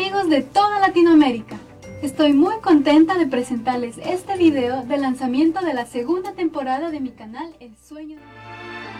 amigos de toda Latinoamérica. Estoy muy contenta de presentarles este video del lanzamiento de la segunda temporada de mi canal El Sueño de...